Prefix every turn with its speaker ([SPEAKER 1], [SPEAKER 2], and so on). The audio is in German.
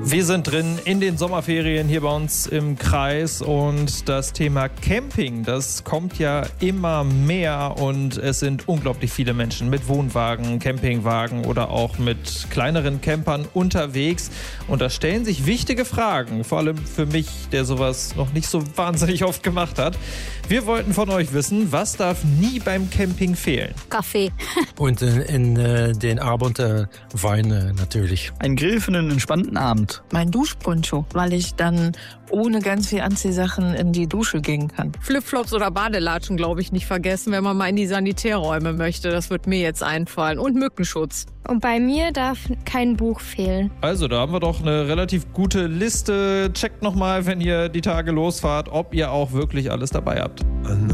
[SPEAKER 1] Wir sind drin in den Sommerferien hier bei uns im Kreis und das Thema Camping, das kommt ja immer mehr und es sind unglaublich viele Menschen mit Wohnwagen, Campingwagen oder auch mit kleineren Campern unterwegs und da stellen sich wichtige Fragen, vor allem für mich, der sowas noch nicht so wahnsinnig oft gemacht hat. Wir wollten von euch wissen, was darf nie beim Camping fehlen?
[SPEAKER 2] Kaffee.
[SPEAKER 3] Und in den Abend Wein natürlich.
[SPEAKER 4] Ein Grill für einen entspannten Abend.
[SPEAKER 5] Mein Duschponcho, weil ich dann ohne ganz viel Anziehsachen in die Dusche gehen kann.
[SPEAKER 6] Flipflops oder Badelatschen, glaube ich, nicht vergessen, wenn man mal in die Sanitärräume möchte. Das wird mir jetzt einfallen. Und Mückenschutz.
[SPEAKER 2] Und bei mir darf kein Buch fehlen.
[SPEAKER 1] Also, da haben wir doch eine relativ gute Liste. Checkt nochmal, wenn ihr die Tage losfahrt, ob ihr auch wirklich alles dabei habt.